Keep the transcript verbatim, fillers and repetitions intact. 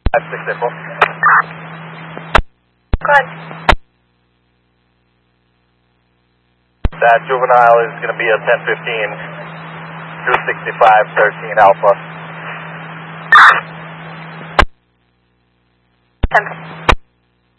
That's six April. Go ahead. That juvenile is going to be a ten fifteen, two sixty-five, thirteen Alpha. ten.